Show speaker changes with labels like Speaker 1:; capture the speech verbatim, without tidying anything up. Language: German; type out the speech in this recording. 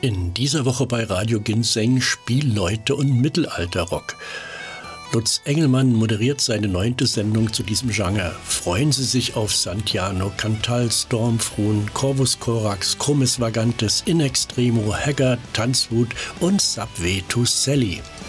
Speaker 1: In dieser Woche bei Radio Ginseng Spielleute und Mittelalterrock. Lutz Engelmann moderiert seine neunte Sendung zu diesem Genre. Freuen Sie sich auf Santiano, Cantal, Stormfrun, Corvus Corax, Chromis Vagantes, In Extremo, Haggard, Tanzwut und Subway to Sally.